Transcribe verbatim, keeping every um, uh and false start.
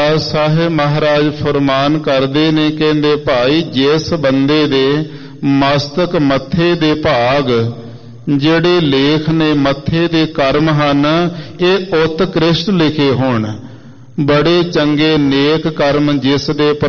ਰਵਿਦਾਸ ਸਾਹਿਬ ਮਹਾਰਾਜ ਫਰਮਾਨ ਕਰਦੇ ਨੇ, ਕਹਿੰਦੇ ਭਾਈ ਜਿਸ ਬੰਦੇ ਦੇ ਮਸਤਕ ਮੱਥੇ ਦੇ ਭਾਗ ਜਿਹੜੇ ਲੇਖ ਨੇ ਮੱਥੇ ਦੇ ਕਰਮ ਹਨ ਇਹ ਉਤਕ੍ਰਿਸ਼ਟ ਲਿਖੇ ਹੋਣ, ਬੜੇ ਚੰਗੇ ਨੇਕ ਕਰਮ ਜਿਸ ਦੇ